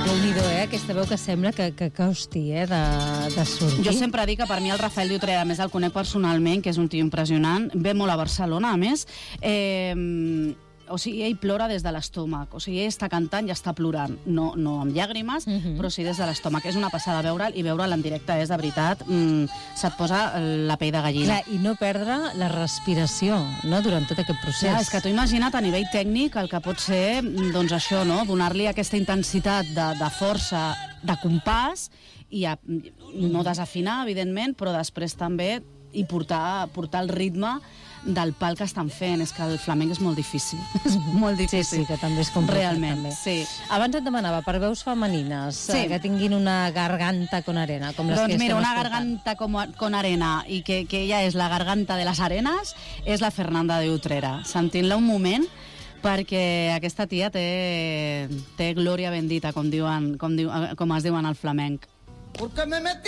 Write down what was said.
Déu-n'hi-do, aquesta veu que sembla que costi, de sortir. Jo sempre dic que per mi el Rafael Llutrer, a més el conec personalment, que és un tio impressionant, ve molt a Barcelona, a més, o sigui, ell plora des de l'estómac, o sigui, ell està cantant i està plorant, no amb llàgrimes, però sí des de l'estómac. És una passada veure'l, i veure'l en directe és, de veritat, se't posa la pell de gallina. Clar, i no perdre la respiració, no?, durant tot aquest procés. Clar, és que tu imagina't a nivell tècnic el que pot ser, doncs això, no?, donar-li aquesta intensitat de força, de compàs, i no desafinar, evidentment, però després també i portar el ritme del pal que estan fent. És que el flamenc és molt difícil. És molt difícil. Sí, que també és complicat. Realment, sí. Abans et demanava per veus femenines, que tinguin una garganta con arena, com les que estem escoltant. Doncs mira, una garganta con arena, i que ella és la garganta de les arenes, és la Fernanda de Utrera. Sentim-la un moment, perquè aquesta tia té glòria bendita, com es diuen al flamenc.